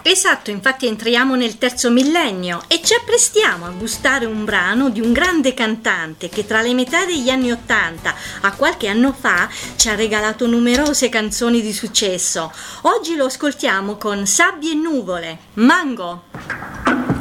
Esatto, infatti entriamo nel terzo millennio e ci apprestiamo a gustare un brano di un grande cantante che tra le metà degli anni '80 a qualche anno fa ci ha regalato numerose canzoni di successo. Oggi lo ascoltiamo con Sabbie e nuvole, Mango.